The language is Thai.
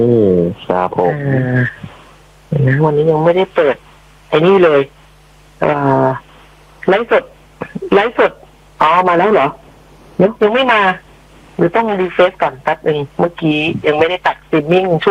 ครับผมนะวันนี้ยังไม่ได้เปิดไอ้นี่เลยไลฟ์สดอ๋อมาแล้วเหรอยังไม่มาหรือต้องรีเฟรชก่อนแป๊บนึงเมื่อกี้ยังไม่ได้ตัดสตรีมมิ่ง